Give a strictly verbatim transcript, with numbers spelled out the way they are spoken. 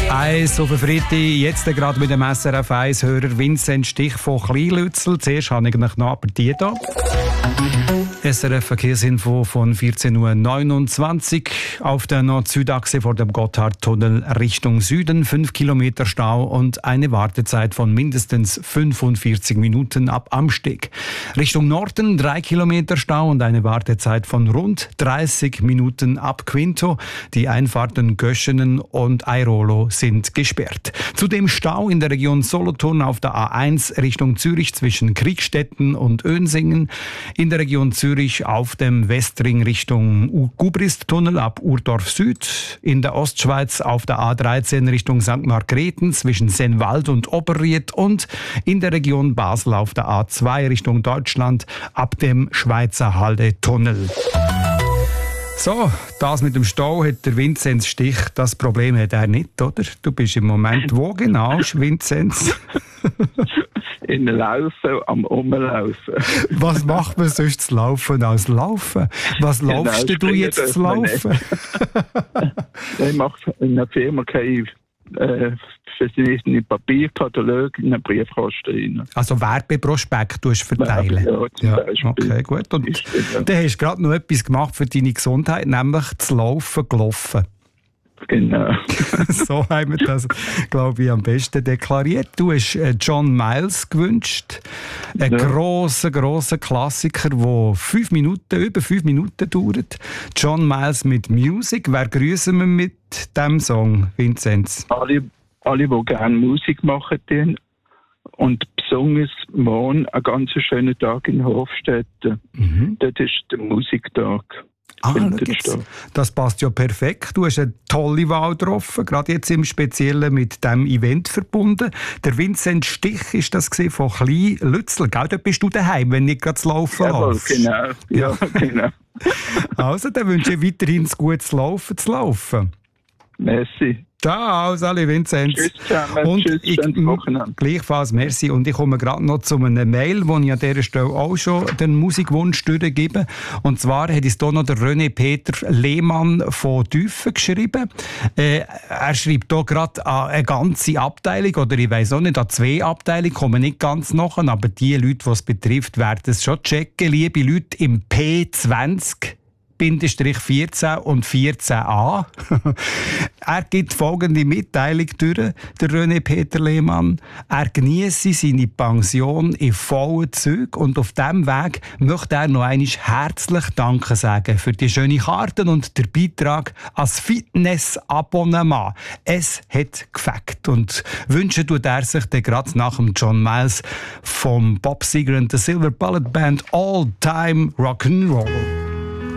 eins auf den Freitag, jetzt gerade mit dem S R F eins-Hörer Vincent Stich von Kleinlützel. Zuerst habe ich noch aber die hier. S R F Verkehrsinfo von vierzehn Uhr neunundzwanzig auf der Nord-Süd-Achse vor dem Gotthardtunnel Richtung Süden. fünf Kilometer Stau und eine Wartezeit von mindestens fünfundvierzig Minuten ab Amsteg. Richtung Norden drei Kilometer Stau und eine Wartezeit von rund dreißig Minuten ab Quinto. Die Einfahrten Göschenen und Airolo sind gesperrt. Zudem Stau in der Region Solothurn auf der A eins Richtung Zürich zwischen Kriegstetten und Önsingen. In der Region Zürich auf dem Westring Richtung Gubristtunnel ab Urdorf Süd. In der Ostschweiz auf der A dreizehn Richtung Sankt Margrethen zwischen Sennwald und Oberried. Und in der Region Basel auf der A zwei Richtung Deutschland ab dem Schweizer Halde-Tunnel. So, das mit dem Stau hat der Vinzenz Stich. Das Problem hat er nicht, oder? Du bist im Moment wo genau, Vinzenz? In Laufen, am Umlaufen. Was macht man sonst zu laufen als Laufen? Was genau, laufst du jetzt zu laufen? Ich mache in der Firma keine äh, verschiedene Papierkataloge in einen Briefkasten rein. Also Werbeprospekt verteilen? Ja, zum ja, Beispiel. Okay, gut. Und dann hast du gerade noch etwas gemacht für deine Gesundheit, nämlich zu laufen, gelaufen. Genau. So haben wir das, glaube ich, am besten deklariert. Du hast John Miles gewünscht. Ein ja. grosser, grosser Klassiker, der fünf Minuten, über fünf Minuten dauert. John Miles mit Music. Wer grüßen wir mit diesem Song, Vinzenz? Alle, alle, die gerne Musik machen. Und besonders morgen ein ganz schöner Tag in Hofstetten. Mhm. Das ist der Musiktag. Ah, das passt ja perfekt. Du hast eine tolle Wahl getroffen, gerade jetzt im Speziellen mit diesem Event verbunden. Der Vincent Stich ist das von Kleinlützel. Gell? Dort bist du daheim, wenn nicht gerade zu laufen Jawohl, genau. Ja, genau. Also, dann wünsche ich weiterhin ein gutes Laufen zu laufen. Merci. Ciao, Sali Vinzenz. Tschüss zusammen. Und Tschüss, ich, Wochenende. Gleichfalls, merci. Und ich komme gerade noch zu einer Mail, wo ich an dieser Stelle auch schon den Musikwunsch durchgebe. Und zwar hat es hier noch der René Peter Lehmann von Tüfen geschrieben. Äh, er schreibt hier gerade an eine ganze Abteilung, oder ich weiss auch nicht, an zwei Abteilungen, kommen nicht ganz nachher, aber die Leute, die es betrifft, werden es schon checken. Liebe Leute im P zwanzig vierzehn und vierzehn a. Er gibt folgende Mitteilung durch, der René Peter Lehmann. Er geniesse seine Pension in vollen Zügen und auf diesem Weg möchte er noch einmal herzlich Danke sagen für die schönen Karten und den Beitrag als Fitness-Abonnement. Es hat gefällt. Und wünschen tut er sich dann gerade nach dem John Miles vom Bob Seger and the Silver Bullet Band All Time Rock'n'Roll.